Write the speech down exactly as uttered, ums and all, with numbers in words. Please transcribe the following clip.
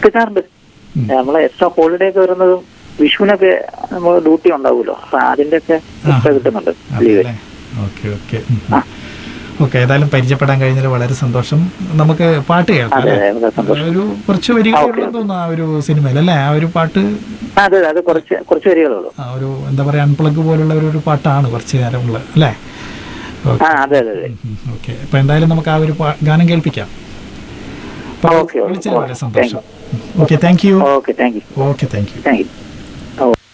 കിട്ടാറുണ്ട്. നമ്മളെ extra holiday ഒക്കെ വരുന്നതും വിഷുവിനൊക്കെ നമ്മൾ ഡ്യൂട്ടി ഉണ്ടാവുമല്ലോ, അപ്പൊ അതിന്റെ ഒക്കെ എക്സ്ട്രാ കിട്ടുന്നുണ്ട് ലീവ്. ഓക്കെ ഓക്കെ ഓക്കെ ഏതായാലും പരിചയപ്പെടാൻ കഴിഞ്ഞാൽ വളരെ സന്തോഷം. നമുക്ക് പാട്ട് കേൾക്കാം. ഒരു കുറച്ച് വരികളുള്ളൂ തോന്നുന്നു ആ ഒരു സിനിമയിൽ അല്ലേ? ആ ഒരു പാട്ട് അതെ അത് കുറച്ച് കുറച്ച് വരികളുള്ളൂ. ആ ഒരു എന്താ പറയാ അൺപ്ലഗ് പോലുള്ള ഒരു പാട്ടാണ് കുറച്ച് നേരമുള്ളത് അല്ലേ? അതെ അതെ അതെ. ഓക്കെ അപ്പൊ എന്തായാലും നമുക്ക് ആ ഒരു ഗാനം കേൾപ്പിക്കാം. വിളിച്ചത് വളരെ സന്തോഷം. Okay thank you. Okay thank you. Okay thank you. Thank you.